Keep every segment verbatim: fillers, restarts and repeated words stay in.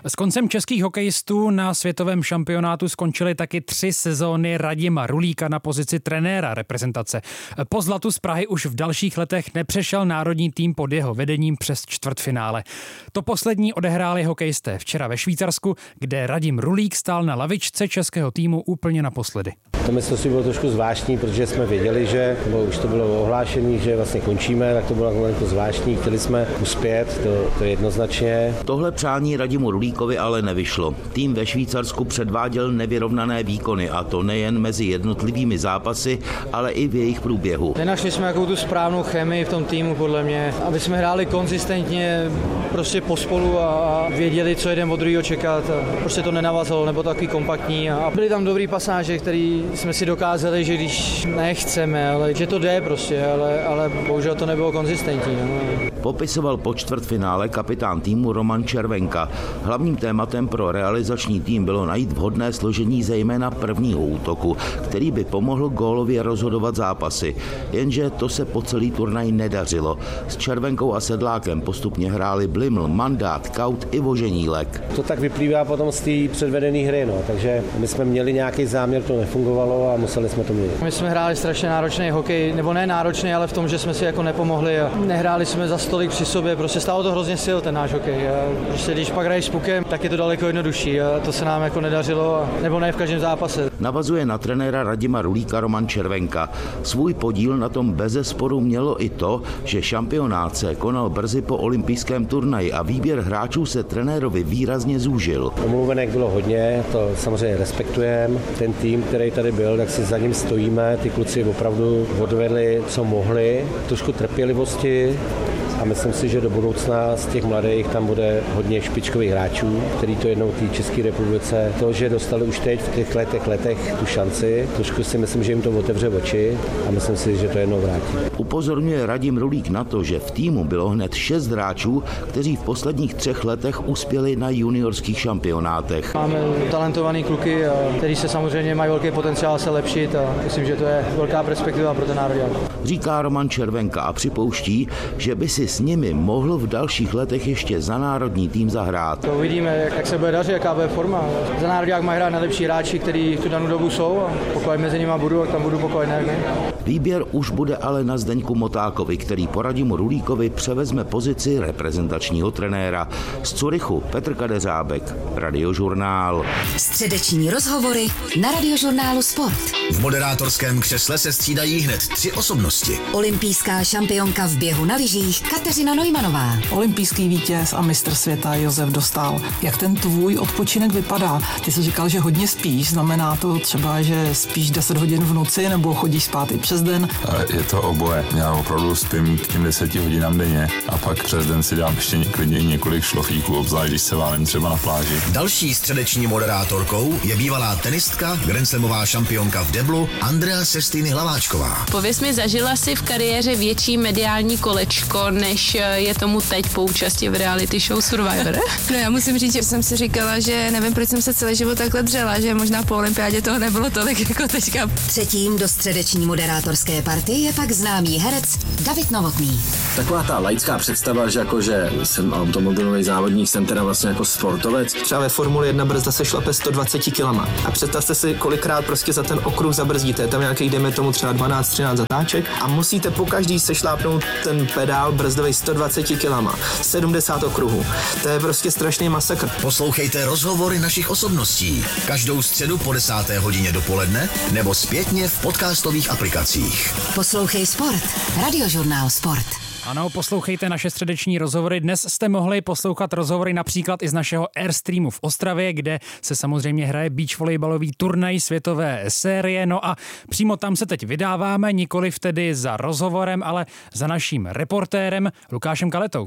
S koncem českých hokejistů na světovém šampionátu skončily taky tři sezóny Radima Rulíka na pozici trenéra reprezentace. Po zlatu z Prahy už v dalších letech nepřešel národní tým pod jeho vedením přes čtvrtfinále. To poslední odehráli hokejisté včera ve Švýcarsku, kde Radim Rulík stál na lavičce českého týmu úplně naposledy. To mistrovství bylo trošku zvláštní, protože jsme věděli, že nebo už to bylo ohlášené, že vlastně končíme, tak to bylo jako zvláštní, chtěli jsme uspět, to, to jednoznačně. Tohle přání Radimu Rulíkovi ale nevyšlo. Tým ve Švýcarsku předváděl nevyrovnané výkony, a to nejen mezi jednotlivými zápasy, ale i v jejich průběhu. Nenašli jsme jakou tu správnou chemii v tom týmu, podle mě, aby jsme hráli konzistentně prostě pospolu a věděli, co jeden od druhého čekat. Prostě to nenavazalo, nebo takový kompaktní. A byly tam dobrý pasáže, který jsme si dokázali, že když nechceme, ale že to jde prostě, ale, ale bohužel to nebylo konzistentní. No. Popisoval po čtvrtfinále kapitán týmu Roman Červenka. Hlavním tématem pro realizační tým bylo najít vhodné složení zejména prvního útoku, který by pomohl gólově rozhodovat zápasy. Jenže to se po celý turnaj nedařilo. S Červenkou a Sedlákem postupně hráli Bliml, Mandát, Kaut i Voženílek. To tak vyplývá potom z té předvedené hry, no. Takže my jsme měli nějaký záměr, to nefungovalo a museli jsme to měnit. My jsme hráli strašně náročný hokej, nebo ne náročný, ale v tom, že jsme si jako nepomohli a nehráli jsme za stolik při sobě, prostě stálo to hrozně sil ten náš hokej. A prostě když pak hraješ s pukem, tak je to daleko jednodušší a to se nám jako nedařilo, nebo ne v každém zápase. Navazuje na trenéra Radima Rulíka Roman Červenka. Svůj podíl na tom bezesporu mělo i to, že šampionát se konal brzy po olympijském turnaji a výběr hráčů se trenérovi výrazně zúžil. Omluvenek bylo hodně, to samozřejmě respektujeme. Ten tým, který tady byl, tak si za ním stojíme. Ty kluci opravdu odvedli, co mohli. Trošku trpělivosti a myslím si, že do budoucna z těch mladých tam bude hodně špičkových hráčů, který to jednou té České republice. To, že dostali už teď v těch letech, letech tu šanci, trošku si myslím, že jim to otevře oči a myslím si, že to jednou vrátí. Upozorňuje Radim Rulík na to, že v týmu bylo hned šest hráčů, kteří v posledních třech letech uspěli na juniorských šampionátech. Máme talentovaný kluky, kteří se samozřejmě mají velký potenciál se lepšit a myslím, že to je velká perspektiva pro ten národ. Říká Roman Červenka a připouští, že by si s nimi mohl v dalších letech ještě za národní tým zahrát. To uvidíme, jak se bude dařit, jaká bude forma. Za národák mají hrát nejlepší hráči, kteří v tu danou dobu jsou a pokud mezi nimi budu, tak tam budu, pokud ne, ne. Výběr už bude ale na Zdeňku Motákovi, který po Radimu Rulíkovi převezme pozici reprezentačního trenéra. Z Curychu Petr Kadeřábek, Radiožurnál. Středeční rozhovory na Radiožurnálu Sport. V moderátorském křesle se střídají hned tři osobnosti. Olympijská šampionka v běhu na lyžích Kateřina Neumannová. Olympijský vítěz a mistr světa Josef Dostál. Jak ten tvůj odpočinek vypadá? Ty jsi říkal, že hodně spíš. Znamená to třeba, že spíš deset hodin v noci nebo chodíš spát i přes den? Je to oboje. Já opravdu spím k těm deseti hodinám denně a pak přes den si dám ještě klidně několik šlofíků, obzvlášť když se válím třeba na pláži. Další středeční moderátorkou je bývalá tenistka, grandslamová šampionka v deblu Andrea Sestýny Hlaváčková. Pověz mi, zažila si v kariéře větší mediální kolečko, než je tomu teď po účasti v reality show Survivor? No já musím říct, že jsem si říkala, že nevím, proč jsem se celý život takhle dřela, že možná po olympiádě toho nebylo tolik jako teďka. Třetím do středeční moderátorské party je pak známý herec David Novotný. Taková ta laická představa, že jako, že jsem automobilový závodník, jsem teda vlastně jako sportovec. Třeba ve Formuli jedna brzda se šlape sto dvacet kilama. A představte si, kolikrát prostě za ten okruh zabrzdíte. Tam nějaký, dejme tomu třeba dvanáct třináct zatáček a musíte po každý sešlápnout ten pedál brzdový sto dvacet kilama. sedmdesát okruhů. To je prostě strašný masakr. Poslouchejte rozhovory našich osobností. Každou středu po desáté hodině dopoledne nebo zpětně v podcastových aplikacích. Poslouchej Sport. Radiožurnál Sport. Ano, poslouchejte naše středeční rozhovory. Dnes jste mohli poslouchat rozhovory například i z našeho Airstreamu v Ostravě, kde se samozřejmě hraje beach volejbalový turnaj světové série. No a přímo tam se teď vydáváme, nikoliv tedy za rozhovorem, ale za naším reportérem Lukášem Kaletou.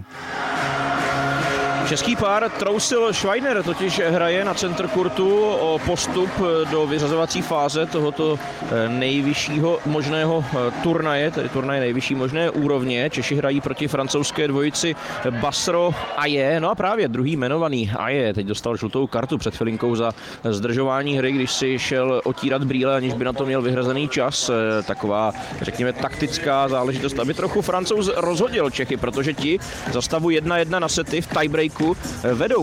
Český pár Trousil Schweiner totiž hraje na centr kurtu o postup do vyřazovací fáze tohoto nejvyššího možného turnaje, tedy turnaje nejvyšší možné úrovně. Češi hrají proti francouzské dvojici Basro Aje. No a právě druhý jmenovaný Aje teď dostal žlutou kartu před chvilinkou za zdržování hry, když si šel otírat brýle, aniž by na to měl vyhrazený čas. Taková, řekněme, taktická záležitost, aby trochu Francouz rozhodil Čechy, protože ti za stavu jedna jedna na sety v tiebreaku vedou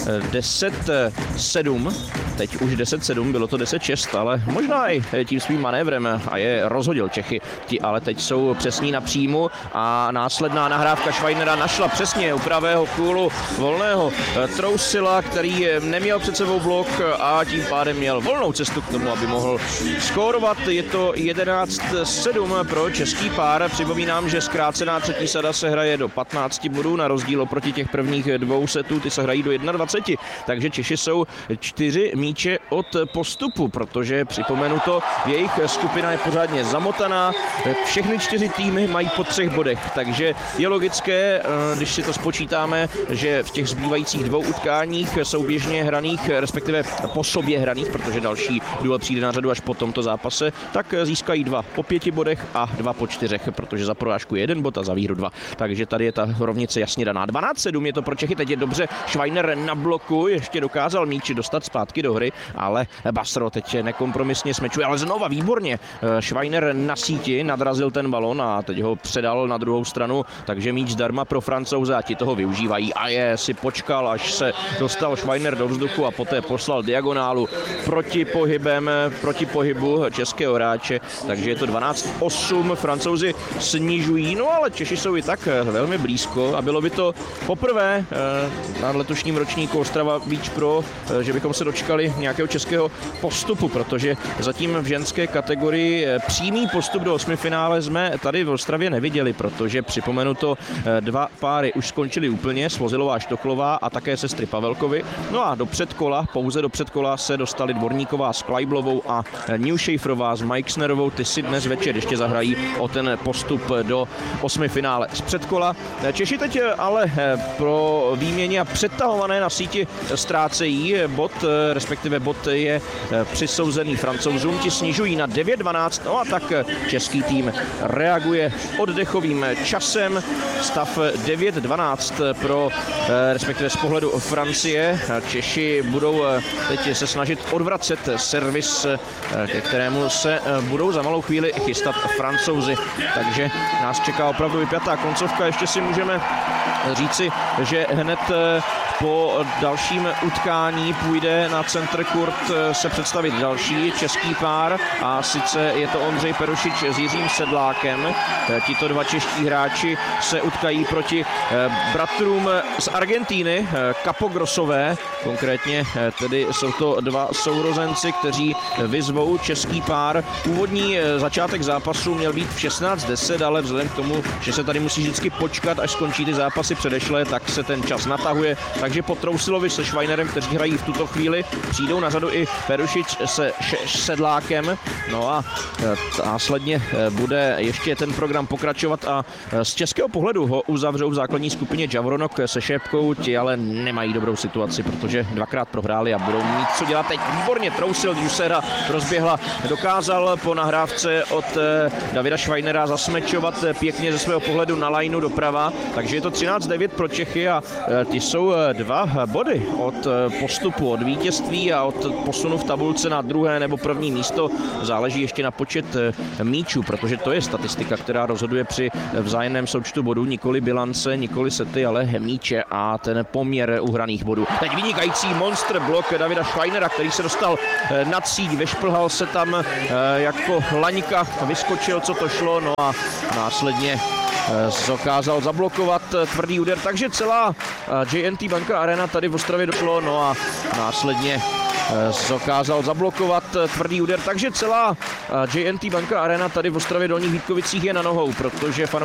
deset sedm, teď už deset sedm, bylo to deset šest, ale možná i tím svým manévrem a je rozhodil Čechy. Ti ale teď jsou přesní na příjmu a následná nahrávka Schweinera našla přesně u pravého kůlu volného Trousila, který neměl před sebou blok a tím pádem měl volnou cestu k tomu, aby mohl skórovat. Je to jedenáct sedm pro český pár. Připomínám, že zkrácená třetí sada se hraje do patnácti bodů, na rozdíl oproti těch prvních dvou setů, ty se hrají do dvacet jedna, takže Češi jsou čtyři míče od postupu, protože připomenu to, jejich skupina je pořádně zamotaná, všechny čtyři týmy mají po třech bodech, takže je logické, když si to spočítáme, že v těch zbývajících dvou utkáních souběžně hraných, respektive po sobě hraných, protože další duel přijde na řadu až po tomto zápase, tak získají dva po pěti bodech a dva po čtyřech, protože za porážku je jeden bod a za výhru dva. Takže tady je ta rovnice jasně daná. dvanáct sedm je to pro Čechy, teď je dobře Schweiner na bloku, ještě dokázal míči dostat zpátky do hry, ale Basro teď nekompromisně smečuje, ale znova výborně. Schweiner na síti nadrazil ten balon a teď ho předal na druhou stranu, takže míč zdarma pro Francouze a ti toho využívají. A je si počkal, až se dostal Schweiner do vzduchu a poté poslal diagonálu proti pohybem, proti pohybu českého hráče, takže je to dvanáct osm, Francouzi snižují, no ale Češi jsou i tak velmi blízko a bylo by to poprvé na letošním ročníku Ostrava Beach Pro, že bychom se dočkali nějakého českého postupu, protože zatím v ženské kategorii přímý postup do osmifinále jsme tady v Ostravě neviděli, protože připomenu to, dva páry už skončily úplně, Svozilová Štoklová a také sestry Pavelkovi. No a do předkola, pouze do předkola se dostali Dvorníková s Kleiblovou a Newshaferová s Meixnerovou, ty si dnes večer ještě zahrají o ten postup do osmifinále z předkola. Češi teď ale pro výměně a přetahované na síti ztrácejí bod, respektive bod je přisouzený Francouzům, ti snižují na devět dvanáct, no a tak český tým reaguje oddechovým časem, stav devět dvanáct pro, respektive z pohledu Francie. Češi budou teď se snažit odvracet servis, ke kterému se budou za malou chvíli chystat Francouzi, takže nás čeká opravdu vypjatá koncovka. Ještě si můžeme říci, že hned po dalším utkání půjde na center court se představit další český pár a sice je to Ondřej Perušič s Jiřím Sedlákem. Tito dva čeští hráči se utkají proti bratrům z Argentíny, Capogrosové, konkrétně tedy jsou to dva sourozenci, kteří vyzvou český pár. Původní začátek zápasu měl být v šestnáct deset, ale vzhledem k tomu, že se tady musí vždycky počkat, až skončí ty zápasy předešlé, tak se ten čas natahuje. Takže po Trousilovi se Schweinerem, kteří hrají v tuto chvíli, přijdou na řadu i Perušič se Sedlákem. No a následně bude ještě ten program pokračovat a z českého pohledu ho uzavřou v základní skupině Javronok se Šépkou. Ti ale nemají dobrou situaci, protože dvakrát prohráli a budou mít co dělat teď. Výborně Trousil, když se hra rozběhla, dokázal po nahrávce od Davida Schweinera zasmečovat pěkně ze svého pohledu na lineu doprava, takže je to třináct devět pro Čechy a ty jsou dva body od postupu, od vítězství a od posunu v tabulce na druhé nebo první místo. Záleží ještě na počet míčů, protože to je statistika, která rozhoduje při vzájemném součtu bodů, nikoli bilance, nikoli sety, ale míče a ten poměr uhraných bodů. Teď vynikající monster blok Davida Schweinera, který se dostal nad síť, vyšplhal se tam jako laňka, vyskočil, co to šlo, no a následně dokázal zablokovat tvrdý úder, takže celá J N T Banka Arena tady v Ostravě došlo, no a následně dokázal zablokovat tvrdý úder, takže celá J N T Banka Arena tady v Ostravě Dolních Vítkovicích je na nohou, protože